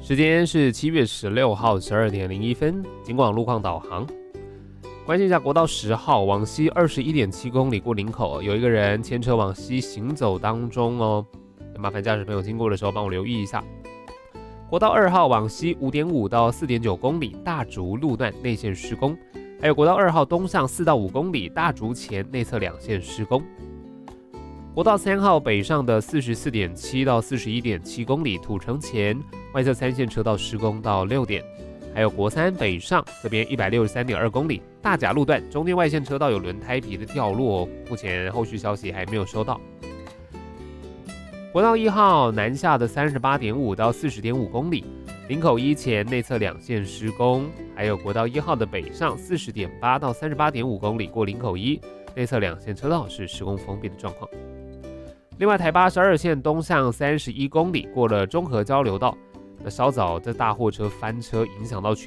时间是7月16号12点01分，警广路况导航。关心一下国道10号往西21.7公里过林口，有一个人牵车往西行走当中哦，麻烦驾驶朋友经过的时候帮我留意一下。国道2号往西5.5到4.9公里大竹路段内线施工，还有国道2号东向4到5公里大竹前内侧2线施工。国道3号北上的44.7到41.7公里土城前外侧3线车道施工到6点，还有国3北上这边163.2公里大甲路段中间外线车道有轮胎皮的掉落，目前后续消息还没有收到。国道1号南下的38.5到40.5公里林口一前内侧2线施工，还有国道1号的北上40.8到38.5公里过林口一内侧2线车道是施工封闭的状况。另外台82线东向31公里过了中和交流道，那稍早这大货车翻车影响到